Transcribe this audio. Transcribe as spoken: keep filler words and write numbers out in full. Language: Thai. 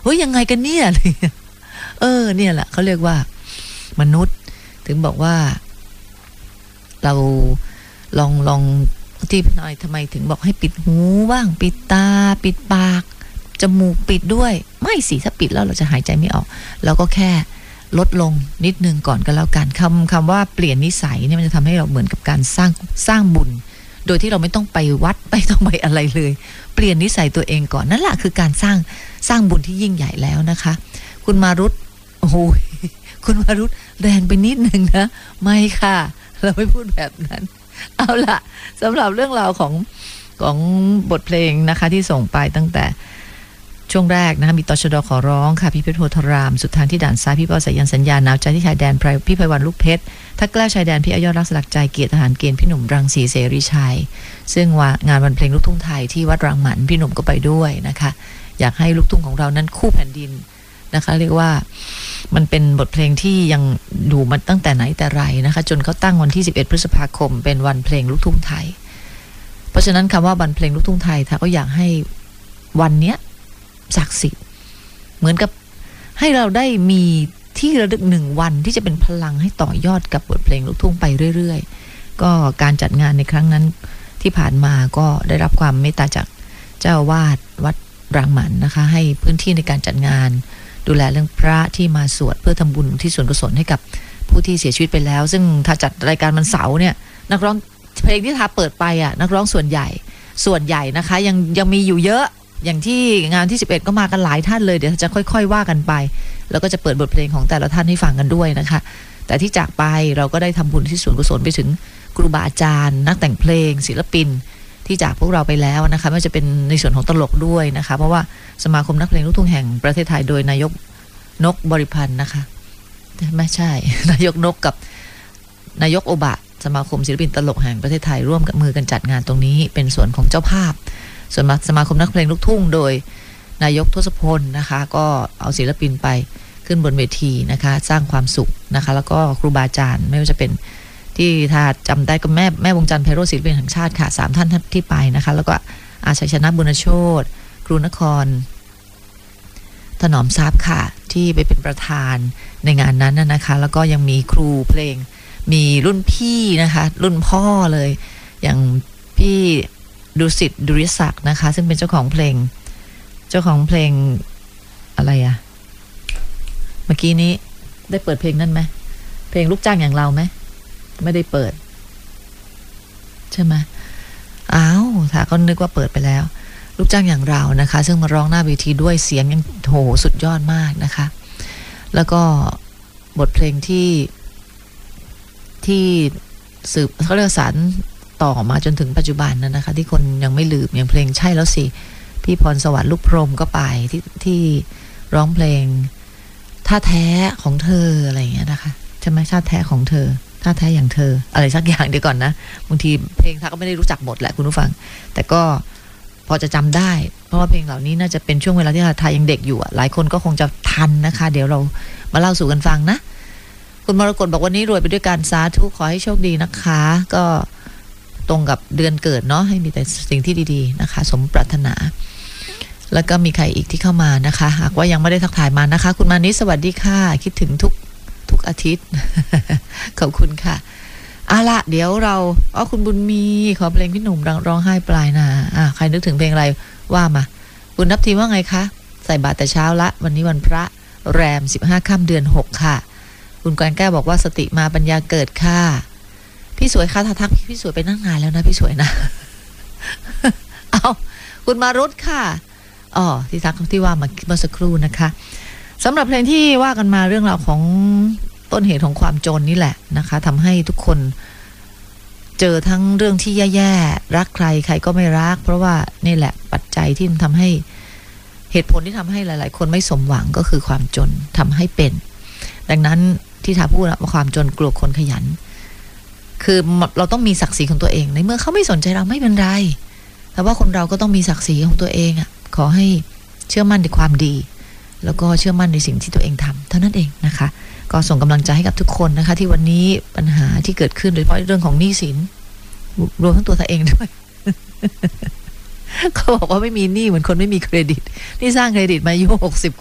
เฮ้ยยังไงกันเนี่ยเออเนี่ยแหละเขาเรียกว่ามนุษย์ถึงบอกว่าเราลองลองที่พี่น้อยทำไมถึงบอกให้ปิดหูบ้างปิดตาปิดปากจมูกปิดด้วยไม่สิถ้าปิดแล้วเราจะหายใจไม่ออกเราก็แค่ลดลงนิดนึงก่อนก็แล้วกันคำคำว่าเปลี่ยนนิสัยเนี่ยมันจะทำให้เราเหมือนกับการสร้างสร้างบุญโดยที่เราไม่ต้องไปวัดไม่ต้องไปอะไรเลยเปลี่ยนนิสัยตัวเองก่อนนั่นแหละคือการสร้างสร้างบุญที่ยิ่งใหญ่แล้วนะคะคุณมารุตโอ้โหคุณมารุตแรงไปนิดนึงนะไม่ค่ะเราไม่พูดแบบนั้นเอาล่ะสำหรับเรื่องราวของของบทเพลงนะคะที่ส่งไปตั้งแต่ช่วงแรกนะคะมีตชดขอร้องค่ะพี่เพชรโพธารามสุดทางที่ด่านซ้ายพี่ปอสายันสัญญาหนาวใจที่ชายแดนพี่ไพวันลูกเพชรทักแกล้วชายแดนพี่อยอดรักสลักใจเกียรติทหารเกณฑ์พี่หนุ่มรังสีเสรีชัยซึ่งว่างานวันเพลงลูกทุ่งไทยที่วัดรังหมันพี่หนุ่มก็ไปด้วยนะคะอยากให้ลูกทุ่งของเรานั้นคู่แผ่นดินนะคะเรียกว่ามันเป็นบทเพลงที่ยังดูมาตั้งแต่ไหนแต่ไรนะคะจนเขาตั้งวันที่สิบเอ็ดพฤษภาคมเป็นวันเพลงลูกทุ่งไทยเพราะฉะนั้นคำว่าวันเพลงลูกทุ่งไทยถ้าก็อยากให้วันเนี้ยศักดิ์สิทธิ์เหมือนกับให้เราได้มีที่ระลึกหนึ่งวันที่จะเป็นพลังให้ต่อยอดกับบทเพลงลูกทุ่งไปเรื่อยๆก็การจัดงานในครั้งนั้นที่ผ่านมาก็ได้รับความเมตตาจากเจ้าอาวาสวัดรังหมันนะคะให้พื้นที่ในการจัดงานดูแลเรื่องพระที่มาสวดเพื่อทำบุญที่ส่วนกุศลให้กับผู้ที่เสียชีวิตไปแล้วซึ่งถ้าจัดรายการวันเสาร์เนี่ยนักร้องเพลงที่ทาเปิดไปอ่ะนักร้องส่วนใหญ่ส่วนใหญ่นะคะยังยังมีอยู่เยอะอย่างที่งานที่สิบเอ็ดก็มากันหลายท่านเลยเดี๋ยวจะค่อยๆว่ากันไปแล้วก็จะเปิดบทเพลงของแต่ละท่านให้ฟังกันด้วยนะคะแต่ที่จากไปเราก็ได้ทำบุญที่ส่วนกุศลไปถึงครูบาอาจารย์นักแต่งเพลงศิลปินที่จากพวกเราไปแล้วนะคะไม่ว่าจะเป็นในส่วนของตลกด้วยนะคะเพราะว่าสมาคมนักเพลงลูกทุ่งแห่งประเทศไทยโดยนายกนกบริพันธ์นะคะไม่ใช่ นายกนกกับนายกโอบะสมาคมศิลปินตลกแห่งประเทศไทยร่วมกับมือกันจัดงานตรงนี้เป็นส่วนของเจ้าภาพส่วนสมาคมนักเพลงลูกทุ่งโดยนายกทศพลนะคะก็เอาศิลปินไปขึ้นบนเวทีนะคะสร้างความสุขนะคะแล้วก็ครูบาอาจารย์ไม่ว่าจะเป็นที่ถ้าจำได้ก็แม่แม่วงจันทร์ไพโรจน์ศิลปินแห่งชาติค่ะสามท่านที่ไปนะคะแล้วก็อาชัยชนะบุญโชติครูนครถนอมทรัพย์ค่ะที่ไปเป็นประธานในงานนั้นนะคะแล้วก็ยังมีครูเพลงมีรุ่นพี่นะคะรุ่นพ่อเลยอย่างพี่ดุสิตดุริศักดิ์นะคะซึ่งเป็นเจ้าของเพลงเจ้าของเพลงอะไรอะเมื่อกี้นี้ได้เปิดเพลงนั่นไหมเพลงลูกจ้างอย่างเราไหมไม่ได้เปิดใช่ไหมอ้าวถ้าเขานึกว่าเปิดไปแล้วลูกจ้างอย่างเรานะคะซึ่งมาร้องหน้าเวทีด้วยเสียงยังโหสุดยอดมากนะคะแล้วก็บทเพลงที่ที่สืบเขาเรียกสารต่อมาจนถึงปัจจุบันนั้นนะคะที่คนยังไม่ลืมอย่างเพลงใช่แล้วสิพี่พรสวรรค์ลูกพรหมก็ไปที่ที่ร้องเพลงท่าแท้ของเธออะไรอย่างเงี้ยนะคะใช่ไหมท่าแท้ของเธอท่าแท้อย่างเธออะไรสักอย่างเดี๋ยวก่อนนะบางทีเพลงท่าก็ไม่ได้รู้จักหมดแหละคุณผู้ฟังแต่ก็พอจะจำได้เพราะว่าเพลงเหล่านี้น่าจะเป็นช่วงเวลาที่ทายังเด็กอยู่หลายคนก็คงจะทันนะคะเดี๋ยวเรามาเล่าสู่กันฟังนะคุณมรกตบอกวันนี้รวยไปด้วยการสาธุขอให้โชคดีนะคะก็ตรงกับเดือนเกิดเนาะให้มีแต่สิ่งที่ดีๆนะคะสมปรารถนาแล้วก็มีใครอีกที่เข้ามานะคะหากว่ายังไม่ได้ทักทายมานะคะคุณมานิสวัสดีค่ะคิดถึงทุกทุกอาทิตย์ ขอบคุณค่ะเอาละเดี๋ยวเราอ๋อคุณบุญมีขอเพลงพี่หนุ่มร้องไห้ปลายนาอ่ะใครนึกถึงเพลงอะไรว่ามาคุณนับทีว่าไงคะใส่บาตรแต่เช้าละวันนี้วันพระแรมสิบห้าค่ำเดือนหกค่ะคุณกวนแก้วบอกว่าสติมาปัญญาเกิดค่ะพี่สวยค่ะถ้าทักพี่สวยไปนั่งงานแล้วนะพี่สวยนะ เอาคุณมารุตค่ะอ๋อที่ทักที่ว่ามาเมื่อสักครู่นะคะสำหรับเพลงที่ว่ากันมาเรื่องราวของต้นเหตุของความจนนี่แหละนะคะทำให้ทุกคนเจอทั้งเรื่องที่แย่ๆรักใครใครก็ไม่รักเพราะว่านี่แหละปัจจัยที่ทำให้เหตุผลที่ทำให้หลายๆคนไม่สมหวังก็คือความจนทำให้เป็นดังนั้นที่ทาพูดว่าความจนกลัวคนขยันคือเราต้องมีศักดิ์ศรีของตัวเองในเมื่อเขาไม่สนใจเราไม่เป็นไรแต่ว่าคนเราก็ต้องมีศักดิ์ศรีของตัวเองอ่ะขอให้เชื่อมั่นในความดีแล้วก็เชื่อมั่นในสิ่งที่ตัวเองทำเท่านั้นเองนะคะก็ส่งกำลังใจให้กับทุกคนนะคะที่วันนี้ปัญหาที่เกิดขึ้นโดยเฉพาะเรื่องของหนี้สินรวมทั้งตัวเธอเองด้วย เขาบอกว่าไม่มีหนี้เหมือนคนไม่มีเครดิตนี่สร้างเครดิตมาอายุหกสิบ